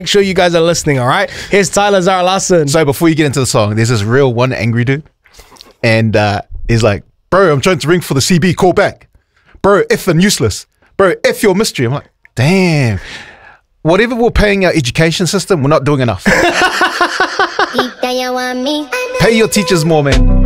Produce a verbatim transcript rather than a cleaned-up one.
Make sure you guys are listening, all right? Here's Tyler Zara-Larsson. So before you get into the song, there's this real one angry dude. And uh, he's like, bro, I'm trying to ring for the C B, call back. Bro, F and useless. Bro, F your mystery. I'm like, damn. Whatever we're paying our education system, we're not doing enough. Pay your teachers more, man.